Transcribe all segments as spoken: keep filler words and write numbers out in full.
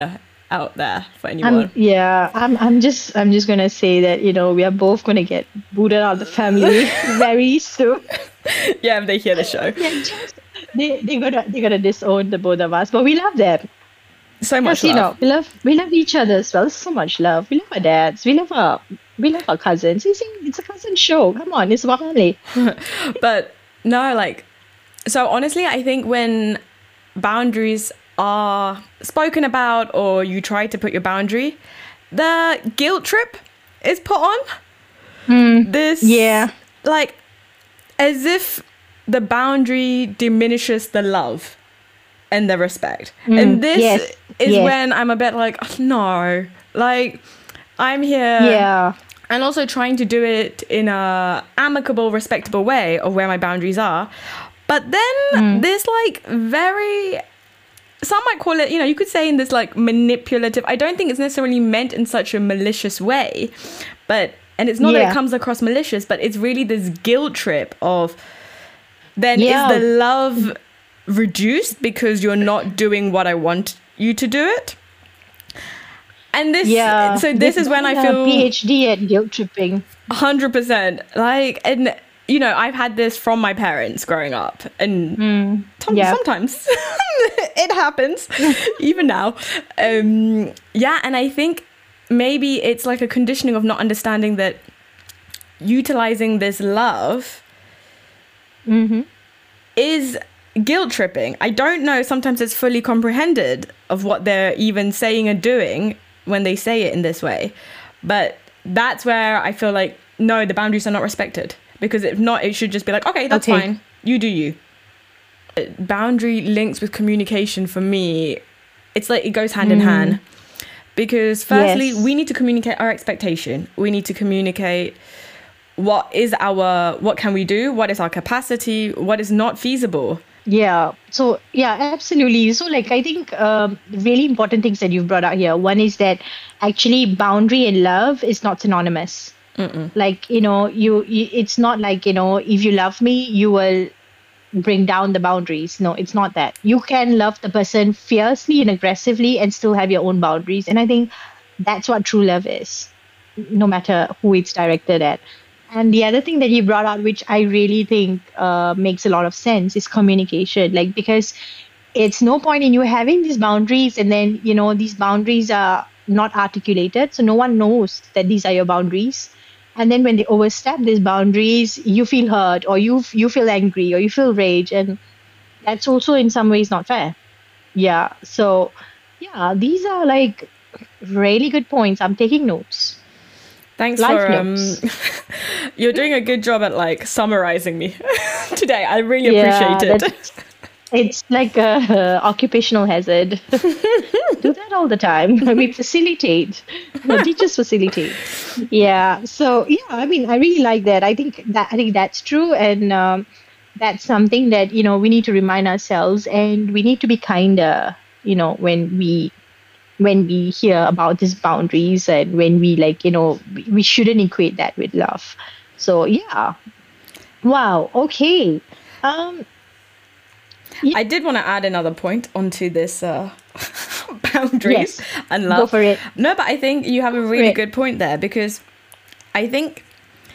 out there for I'm anyone. yeah, I'm I'm just I'm just gonna say that, you know, we are both gonna get booted out of the family very soon. Yeah, if they hear the show. Yeah, just they they gotta they gotta disown the both of us. But we love them. So much Because you love. know, we love we love each other as well. So much love. We love our dads. We love our we love our cousins. You see, it's a cousin show. Come on, it's about family. But no, like, so honestly, I think when boundaries are spoken about or you try to put your boundary, the guilt trip is put on. This, Yeah. like, as if the boundary diminishes the love and the respect. And this Yes. is Yes. when I'm a bit like, "Oh, no, like, I'm here Yeah. and also trying to do it in a amicable, respectable way of where my boundaries are. But then this like very, some might call it, you know, you could say in this like manipulative, I don't think it's necessarily meant in such a malicious way, but, and it's not that Yeah. it comes across malicious, but it's really this guilt trip of, then Yeah. is the love reduced because you're not doing what I want you to do it? And this, Yeah. so this They've is when I done a feel PhD at guilt tripping. one hundred percent. Like, and, you know, I've had this from my parents growing up. And tom- yeah. sometimes it happens, even now. Um, yeah, and I think maybe it's like a conditioning of not understanding that utilizing this love is guilt tripping. I don't know, sometimes it's fully comprehended of what they're even saying and doing when they say it in this way. But that's where I feel like, no, the boundaries are not respected. Because if not, it should just be like, okay, that's Okay. fine. You do you. Boundary links with communication for me, it's like it goes hand in hand. Because firstly, Yes. we need to communicate our expectation. We need to communicate what is our, what can we do? What is our capacity? What is not feasible? Yeah. So yeah, absolutely. So like I think um, really important things that you've brought out here. One is that actually boundary and love is not synonymous. Like you know, you, you it's not like you know, if you love me, you will bring down the boundaries. No, it's not that. You can love the person fiercely and aggressively and still have your own boundaries. And I think that's what true love is, no matter who it's directed at. And the other thing that you brought out, which I really think uh, makes a lot of sense, is communication. Like, because it's no point in you having these boundaries and then, you know, these boundaries are not articulated. So no one knows that these are your boundaries. And then when they overstep these boundaries, you feel hurt or you you feel angry or you feel rage. And that's also in some ways not fair. Yeah. So, yeah, these are like really good points. I'm taking notes. Thanks Life for um notes. you're doing a good job at like summarizing me today. I really Yeah, appreciate it. that's it's like a uh, occupational hazard. Do that all the time. We facilitate. The teachers facilitate. Yeah. So yeah, I mean, I really like that. I think that I think that's true, and um, that's something that you know we need to remind ourselves, and we need to be kinder. You know, when we when we hear about these boundaries, and when we like, you know, we we shouldn't equate that with love. So yeah. Wow. Okay. Um. I did want to add another point onto this uh, boundaries Yes. and Go love. for it. No, but I think you have a for really it. good point there, because I think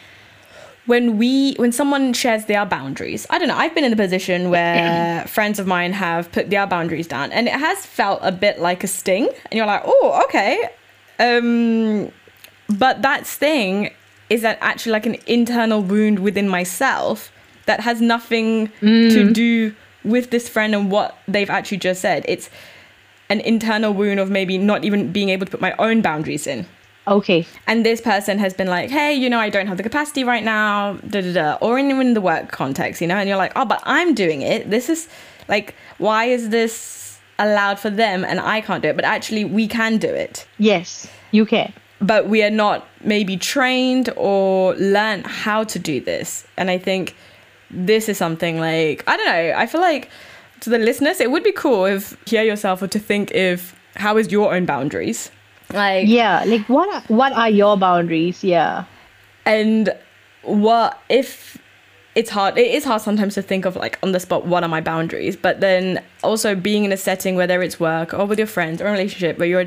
when we when someone shares their boundaries, I don't know, I've been in a position where friends of mine have put their boundaries down and it has felt a bit like a sting, and you're like, oh, okay. Um, but that sting is that actually like an internal wound within myself that has nothing to do with this friend and what they've actually just said. It's an internal wound of maybe not even being able to put my own boundaries in. Okay. And this person has been like, hey, you know, I don't have the capacity right now, da da da, or in, in the work context, you know, and you're like, oh, but I'm doing it. This is like, why is this allowed for them and I can't do it? But actually, we can do it. Yes, you can. But we are not maybe trained or learn how to do this. And I think this is something like, I don't know, I feel like to the listeners, it would be cool if hear yourself or to think if, how is your own boundaries? Like, Yeah, like what are, what are your boundaries? Yeah. and what if it's hard. It is hard sometimes to think of like on the spot, what are my boundaries? But then also being in a setting, whether it's work or with your friends or a relationship where you're